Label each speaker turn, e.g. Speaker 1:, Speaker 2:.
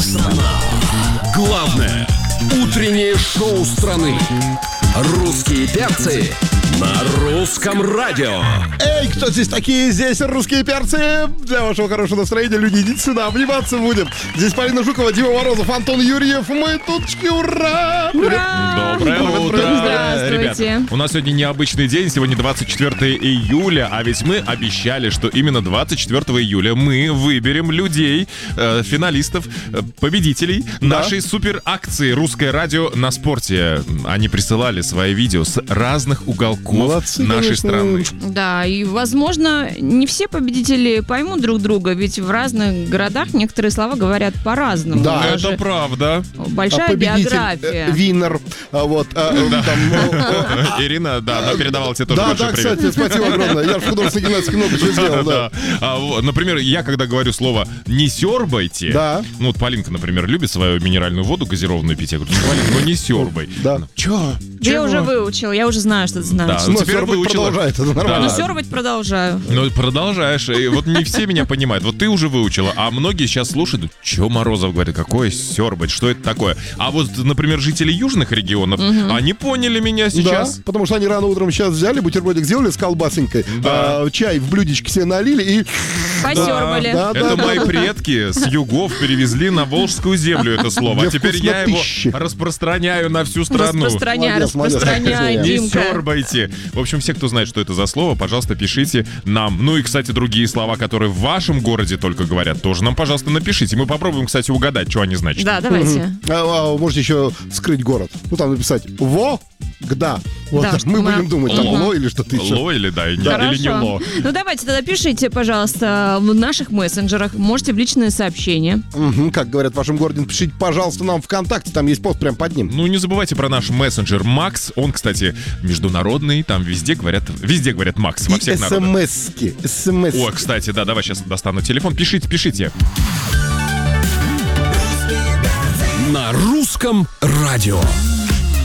Speaker 1: Страна. Главное утреннее шоу страны. Русские перцы на русском радио.
Speaker 2: Эй, кто здесь такие? Здесь русские перцы. Для вашего хорошего настроения, люди, идите сюда, обниматься будем. Здесь Полина Жукова, Дима Морозов, Антон Юрьев. Мы тутчки, ура!
Speaker 3: Ура!
Speaker 4: Доброе утро,
Speaker 3: Здравствуйте.
Speaker 4: ребят. У нас сегодня необычный день, сегодня 24 июля, а ведь мы обещали, что именно 24 июля мы выберем людей, финалистов, победителей нашей супер акции «Русское радио на спорте». Они присылали свои видео с разных уголков нашей страны.
Speaker 3: Да, и, возможно, не все победители поймут друг друга, ведь в разных городах некоторые слова говорят по-разному.
Speaker 2: Да,
Speaker 3: Даже
Speaker 4: Это правда.
Speaker 3: большая
Speaker 2: Победитель,
Speaker 3: биография.
Speaker 2: Винер.
Speaker 4: Ирина, да, она передавала тебе тоже
Speaker 2: Да,
Speaker 4: большой
Speaker 2: да,
Speaker 4: привет.
Speaker 2: кстати, спасибо огромное. Я в художественной гимнастике много чего сделал, да.
Speaker 4: Например, я когда говорю слово «не сёрбайте»,
Speaker 2: Да.
Speaker 4: ну вот Полинка, например, любит свою минеральную воду газированную пить. Я говорю, ну, Полинка, ну не сёрбай.
Speaker 2: Да.
Speaker 4: Она, Чё?
Speaker 3: Я уже выучил, я уже знаю, что это значит.
Speaker 4: Да,
Speaker 2: Но
Speaker 4: теперь
Speaker 2: сёрбать
Speaker 4: выучила.
Speaker 2: продолжает, это нормально.
Speaker 3: Но сёрбать продолжаю.
Speaker 4: Ну, продолжаешь. И вот не все меня понимают. Вот ты уже выучила, а многие сейчас слушают, что Морозов говорит, какое сёрбать, что это такое? А вот, например, жители южных регионов, они поняли меня сейчас.
Speaker 2: Да, потому что они рано утром сейчас взяли, бутербродик сделали с колбасенькой,
Speaker 4: Да.
Speaker 2: чай в блюдечке себе налили и...
Speaker 3: Посёрбали.
Speaker 2: Да,
Speaker 4: Это мои предки с югов перевезли на Волжскую землю это слово.
Speaker 2: Для
Speaker 4: А теперь я его
Speaker 2: вкуснотищи.
Speaker 4: распространяю на всю страну.
Speaker 3: Распространяй,
Speaker 2: Молодец, молодец.
Speaker 3: распространяй,
Speaker 2: Не
Speaker 4: Не
Speaker 3: Димка.
Speaker 4: сёрбайте. В общем, все, кто знает, что это за слово, пожалуйста, пишите нам. Ну и, кстати, другие слова, которые в вашем городе только говорят, тоже нам, пожалуйста, напишите. Мы попробуем, кстати, угадать, что они значат.
Speaker 3: Да, давайте.
Speaker 2: Можете еще скрыть город. Ну, там написать «Во-гда». Вот,
Speaker 3: Да,
Speaker 2: мы
Speaker 3: мы-
Speaker 2: будем думать, там «ло» или что-то еще.
Speaker 4: Ло или да, или не
Speaker 3: Хорошо.
Speaker 4: ло.
Speaker 3: Ну давайте тогда пишите, пожалуйста, в наших мессенджерах, можете в личные сообщения.
Speaker 2: Как говорят в вашем городе, пишите, пожалуйста, нам ВКонтакте, там есть пост прям под ним.
Speaker 4: Ну, не забывайте про наш мессенджер Макс. Он, кстати, международный, там везде говорят Макс, во
Speaker 2: И
Speaker 4: всех народах.
Speaker 2: смс-ки.
Speaker 4: О, кстати, да, давай сейчас достану телефон. Пишите.
Speaker 1: На русском радио.